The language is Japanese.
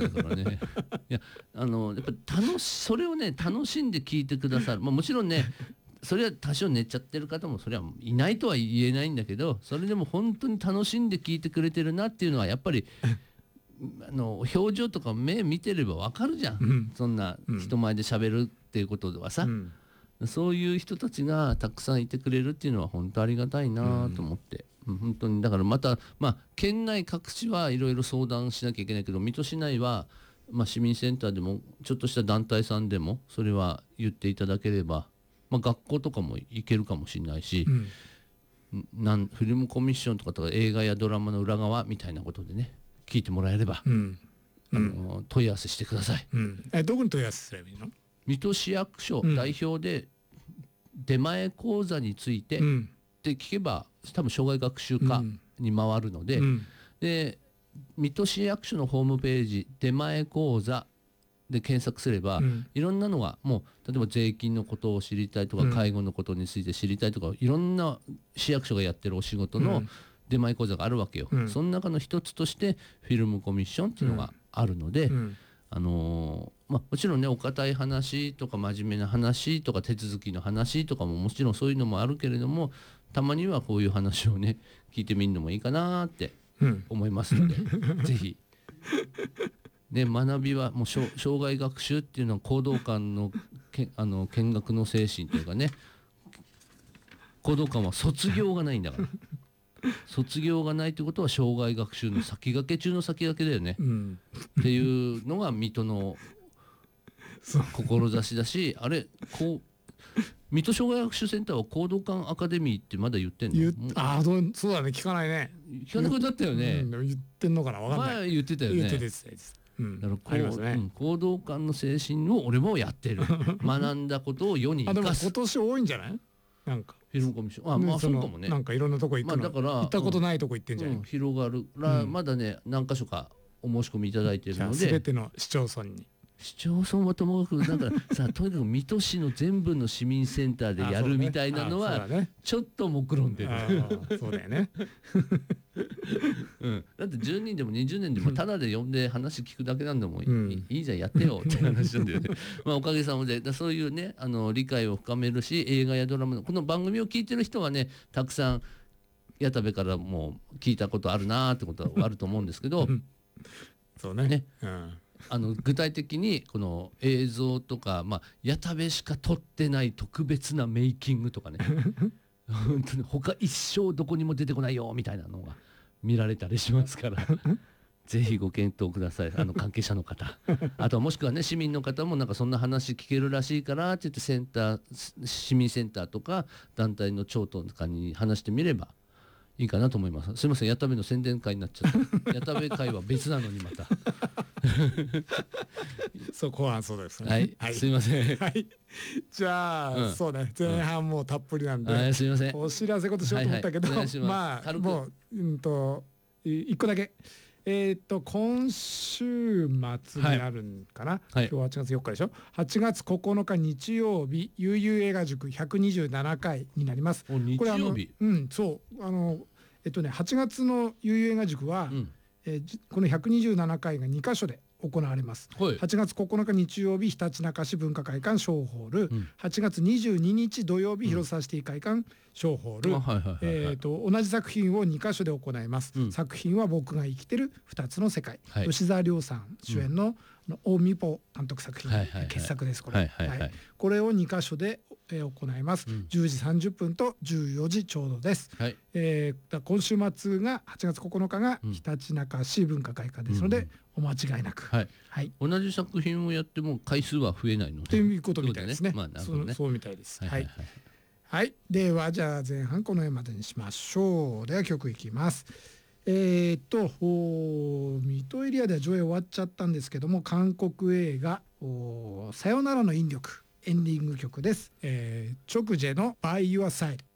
ないからねいややっぱそれをね楽しんで聞いてくださる、もちろんねそれは多少寝ちゃってる方もそれはいないとは言えないんだけど、それでも本当に楽しんで聞いてくれてるなっていうのはやっぱり表情とか目見てれば分かるじゃん、そんな人前で喋るっていうことではさ、そういう人たちがたくさんいてくれるっていうのは本当ありがたいなと思って、本当にだからまた、県内各地はいろいろ相談しなきゃいけないけど、水戸市内は、市民センターでもちょっとした団体さんでもそれは言っていただければ、学校とかも行けるかもしれないし、フィルムコミッションとか映画やドラマの裏側みたいなことでね聞いてもらえれば、問い合わせしてください。 どこに問い合わせすればいいの？ 水戸市役所代表で出前講座についてって聞けば多分障害学習課に回るので、で水戸市役所のホームページ出前講座で検索すれば、いろんなのがもう例えば税金のことを知りたいとか、介護のことについて知りたいとか、いろんな市役所がやってるお仕事の出前講座があるわけよ、その中の一つとしてフィルムコミッションっていうのがあるので、もちろんねお堅い話とか真面目な話とか手続きの話とかももちろんそういうのもあるけれども、たまにはこういう話をね聞いてみるのもいいかなって思いますので、ぜひで学びはもう障害学習っていうのは行動感の見学の精神というかね、行動感は卒業がないんだから卒業がないってことは障害学習の先駆け中の先駆けだよね、っていうのが水戸の志だし、あれ水戸障害学習センターは行動感アカデミーってまだ言ってんの？ そうだね、聞かないね。 聞かなくなったよね。 言ってんのかな、分かんない。 前言ってたよね。 言ってただから行動感の精神を俺もやってる学んだことを世に生かす。 でも今年多いんじゃない？なんかフィルムコミッション、そうかもね。 なんかいろんなとこ行くの、 だから行ったことないとこ行ってんじゃない？ 広がる、まだね何箇所かお申し込みいただいているので、 全ての市町村に。 市町村はともかくだからさとにかく水戸市の全部の市民センターでやるみたいなのはちょっと目論んでる。 そうだよねだって10人でも20年でもタダで呼んで話聞くだけなんでもいいじゃんやってよって話なんだよねおかげさまでそういうね理解を深めるし、映画やドラマのこの番組を聞いてる人はねたくさん矢田部からも聞いたことあるなってことはあると思うんですけどそうね、 具体的にこの映像とか、矢田部しか撮ってない特別なメイキングとかね本当に他一生どこにも出てこないよみたいなのが見られたりしますからぜひご検討ください、関係者の方あとはもしくはね市民の方もなんかそんな話聞けるらしいからって言って市民センターとか団体の長とかに話してみればいいかなと思います。すみません、矢田部の宣伝会になっちゃった矢田部会は別なのにまたそこはそうですね。はい、すみません。 はい。じゃあ、そうね、前半もうたっぷりなんで、 すみません。 お知らせことしようと思ったけど、もう一個だけ。今週末になるんかな、今日8月4日でしょ。8月9日日曜日、悠々映画塾127回になります。 日曜日？ そう8月の悠々映画塾は、この127回が2カ所で行われます。8月9日日曜日ひたちなか市文化会館小ホール、8月22日土曜日広沢シティ会館小ホール、同じ作品を2カ所で行います。作品は僕が生きてる2つの世界、吉沢亮さん主演の大見ぽ監督作品、傑作ですこれ。これを2カ所で行います。10時30分と14時ちょうどです。今週末が8月9日がひたちなか市文化会館ですので、お間違いなく。 同じ作品をやっても回数は増えないのということみたいですね。そうみたいです。はい、ではじゃあ前半この辺までにしましょう。では曲いきます。水戸エリアでは上映終わっちゃったんですけども、韓国映画さよならの引力エンディング曲です。チョクジェの By Your Side。